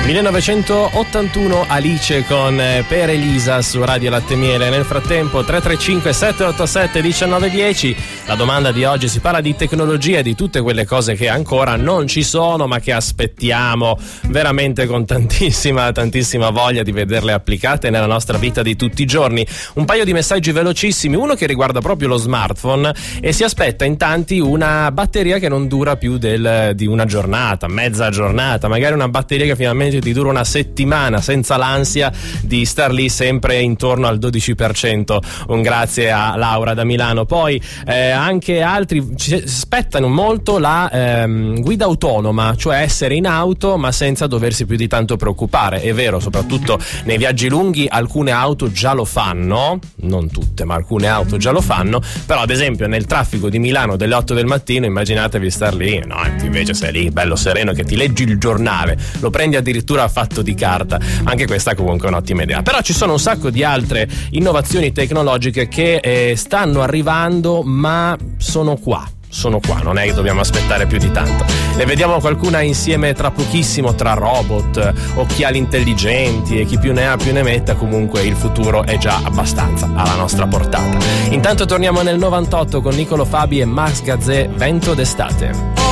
1981, Alice con Per Elisa su Radio Latte Miele. Nel frattempo 335 787 1910. La domanda di oggi: si parla di tecnologia e di tutte quelle cose che ancora non ci sono ma che aspettiamo veramente con tantissima voglia di vederle applicate nella nostra vita di tutti i giorni. Un paio di messaggi velocissimi, uno che riguarda proprio lo smartphone, e si aspetta in tanti una batteria che non dura più di una giornata, mezza giornata, magari una batteria che finalmente ti dura una settimana senza l'ansia di star lì sempre intorno al 12%. Un grazie a Laura da Milano. Poi anche altri ci aspettano molto la guida autonoma, cioè essere in auto ma senza doversi più di tanto preoccupare. È vero, soprattutto nei viaggi lunghi alcune auto già lo fanno, non tutte ma alcune auto già lo fanno, però ad esempio nel traffico di Milano delle 8 del mattino immaginatevi star lì, no, invece sei lì bello sereno che ti leggi il giornale, lo prendi addirittura fatto di carta. Anche questa comunque è un'ottima idea. Però ci sono un sacco di altre innovazioni tecnologiche che stanno arrivando, ma sono qua, non è che dobbiamo aspettare più di tanto. Ne vediamo qualcuna insieme tra pochissimo, tra robot, occhiali intelligenti e chi più ne ha più ne metta. Comunque il futuro è già abbastanza alla nostra portata. Intanto torniamo nel 98 con Nicolo Fabi e Max Gazzè, Vento d'estate.